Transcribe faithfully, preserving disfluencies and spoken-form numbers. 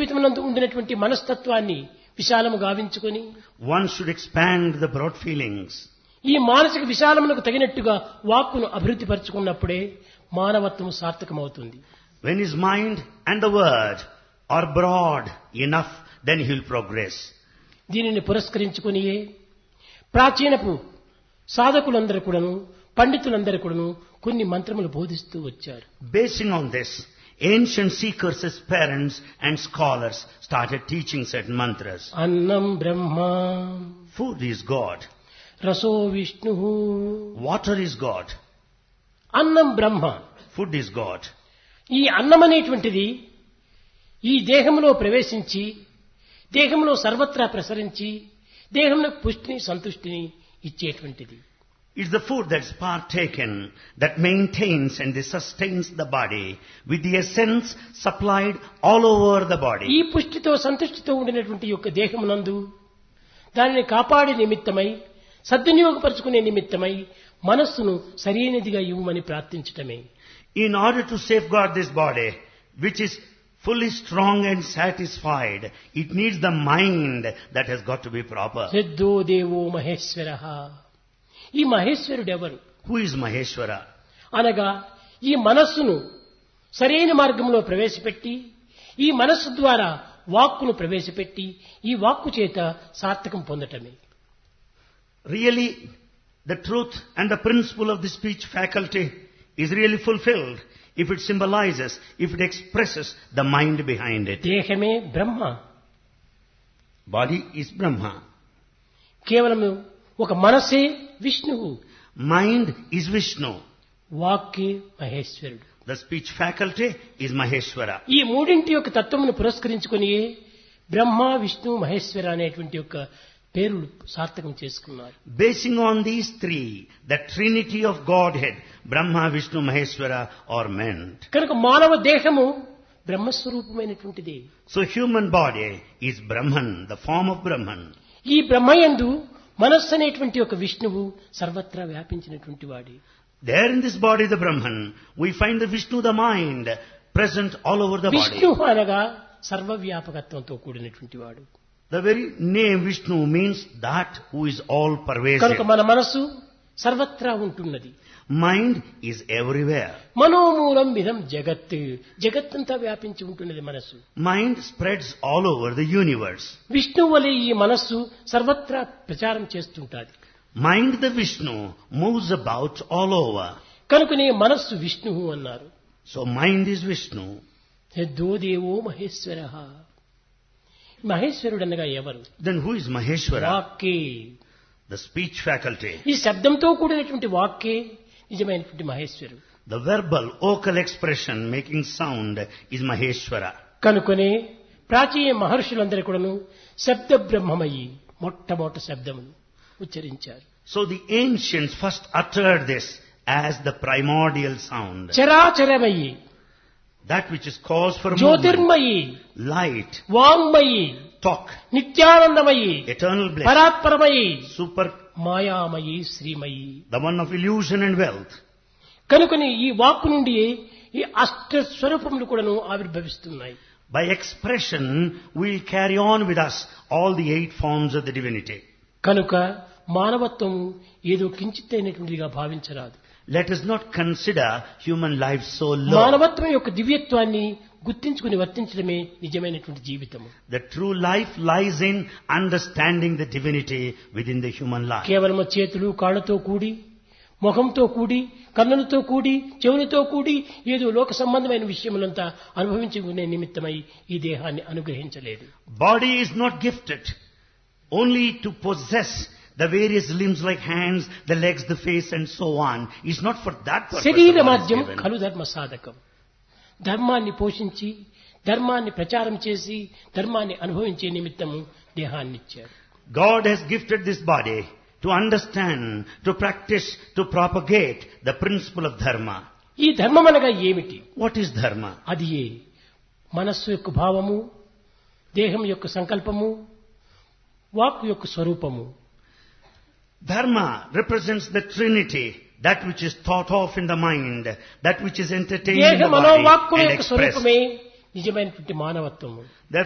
జీవితమునందు ఉండినటువంటి మనస్తత్వాన్ని విశాలము గావించుకొని one should expand the broad feelings. ఈ మానసిక విశాలమునకు తగినట్టుగా వాక్కును అభివృద్ధి పరుచుకున్నప్పుడే మానవత్వము సార్థకమవుతుంది. When his mind and the word are broad enough, then he will progress. దీనిని పురస్కరించుకొనియే ప్రాచీనపు సాధకులందరూ కూడాను పండితులందరూ కూడాను కొన్ని మంత్రములు బోధిస్తూ వచ్చారు. Basing on this, ancient seekers as parents and scholars started teaching certain mantras. అన్నం బ్రహ్మ, Food is God. రసో Vishnu. Water is God. అన్నం బ్రహ్మ. Food is God. ఈ అన్నం అనేటువంటిది ఈ దేహంలో ప్రవేశించి దేహంలో సర్వత్రా ప్రసరించి దేహంలో పుష్టిని సంతుష్టిని ఇచ్చేటువంటిది. It's the food that's partaken that maintains and sustains the body with the essence supplied all over the body. ఈ పుష్టితో సంతుష్టితో ఉండినటువంటి యొక్క దేహమునందు దానిని కాపాడే నిమిత్తమై సద్వినియోగపరుచుకునే నిమిత్తమై మనస్సును సరైనదిగా ఇవ్వమని ప్రార్థించటమే. In order to safeguard this body, which is fully strong and satisfied, it needs the mind that has got to be proper. Sidho దేవో మహేశ్వరః. ఈ మహేశ్వరుడు ఎవరు? Who is Maheshwara? అనగా ఈ మనస్సును సరైన మార్గంలో ప్రవేశపెట్టి ఈ మనస్సు ద్వారా వాక్కును ప్రవేశపెట్టి ఈ వాక్కు చేత సార్థకం పొందటమే. Really, the truth and the principle of the speech faculty is really fulfilled if it symbolizes, if it expresses the mind behind it. దేహమే బ్రహ్మ. Body is Brahma. కేవలం ఒక మనసే విష్ణువు. Mind is Vishnu. వాక్కే మహేశ్వరుడు. The speech faculty is Maheshwara. ఈ మూడింటి యొక్క తత్వమును పురస్కరించుకొని బ్రహ్మ విష్ణు మహేశ్వర అనేటువంటి యొక్క పేరులు సార్థకం చేసుకున్నారు. Basing on these three, the trinity of Godhead, Brahma, Vishnu, Maheshwara are meant. కనుక మానవ దేహము బ్రహ్మస్వరూపమైనటువంటిది. So human body is Brahman, the form of Brahman. ఈ బ్రహ్మయందు మనస్సు అనేటువంటి ఒక విష్ణువు సర్వత్రా వ్యాపించినటువంటి వాడి. There in this body, the Brahman, we find the Vishnu, the mind, present all over the body. Vishnu అనగా సర్వవ్యాపకత్వంతో కూడినటువంటి వాడు. The very name Vishnu means that who is all pervasive. కనుక మన మనసు సర్వత్రా ఉంటున్నది. Mind is everywhere. మనోమూలం ఇదం జగత్. జగత్తంతా వ్యాపించి ఉంటున్నది మనస్సు. Mind spreads all over the universe. విష్ణువు వలె ఈ మనస్సు సర్వత్రా ప్రచారం చేస్తుంటాది. Mind, the Vishnu, moves about all over. కనుకనే మనస్సు విష్ణువు అన్నారు. So mind is Vishnu. యద్దో దేవో మహేశ్వరః. మహేశ్వరుడు అనగా ఎవరు? Then who is Maheshwara? వాక్కే. The speech faculty. ఈ శబ్దంతో కూడినటువంటి వాక్కే నిజమైనటువంటి మహేశ్వరుడు. The verbal, vocal expression making sound is Maheshwara. కనుకనే ప్రాచీన మహర్షులందరూ కూడాను శబ్ద బ్రహ్మమయి మొట్టమొదటి శబ్దమును ఉచ్చరించారు. So the ancients first uttered this as the primordial sound. చరాచరమయి, That which is cause for movement, Jyotirmayi, light, వాంగ్మయి, talk, నిత్యానందమయి, eternal bliss, పరాత్పరమయి, super, మాయామయి, Srimayi. the one of illusion and wealth. కనుకని ఈ వాక్కు నుండి ఈ అష్ట స్వరూపములు కూడాను ఆవిర్భవిస్తున్నాయి. By expression, we'll carry on with us all the eight forms of the divinity. కనుక మానవత్వం ఏదో కించిత్తైనటువంటిదిగా భావించరాదు. Let us not consider human life so low. మానవత్వం యొక్క దివ్యత్వాన్ని గుర్తించుకుని వర్తించడమే నిజమైనటువంటి జీవితము. The true life lies in understanding the divinity within the human life. కేవలం చేతులు కాళ్ళతో కూడి, ముఖంతో కూడి, కన్నులతో కూడి, చెవులతో కూడి ఏదో లోక సంబంధమైన విషయములంతా అనుభవించుకునే నిమిత్తమై ఈ దేహాన్ని అనుగ్రహించలేదు. Body is not gifted only to possess the various limbs like hands, the legs, the face and so on. It's not for that purpose. శరీర the body is మాధ్యం given. ఖలు ధర్మ సాధకం. ధర్మాన్ని పోషించి ధర్మాన్ని ప్రచారం చేసి ధర్మాన్ని అనుభవించే నిమిత్తము దేహాన్ని ఇచ్చారు. God has gifted this body to understand, to practice, to propagate the principle of dharma. ఈ ధర్మం అనగా ఏమిటి? What is dharma? అది ఏ మనస్సు యొక్క భావము, దేహం యొక్క సంకల్పము, వాక్కు యొక్క స్వరూపము. Dharma represents the trinity, that which is thought of in the mind, that which is entertained in దేహ the మనోవాక్కుల body and యొక్క expressed. స్వరూపమే నిజమైనటువంటి మానవత్వము.